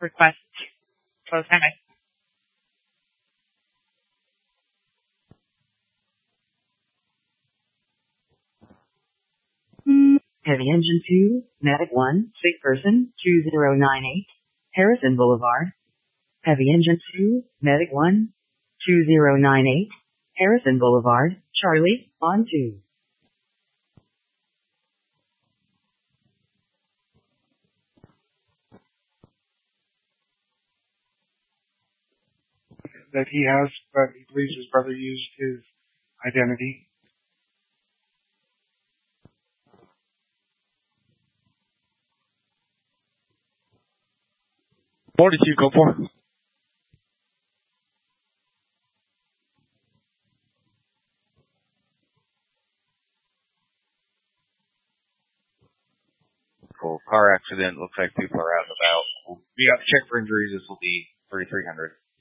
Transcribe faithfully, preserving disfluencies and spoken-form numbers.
request closed highway. Heavy engine two, medic one, sick person, two zero nine eight, Harrison Boulevard. Heavy engine two, medic one, two zero nine eight, Harrison Boulevard, Charlie, on two. That he has, but he believes his brother used his identity. forty-two, go for. Cool. Car accident. Looks like people are out and about. We got to check for injuries. This will be thirty-three hundred.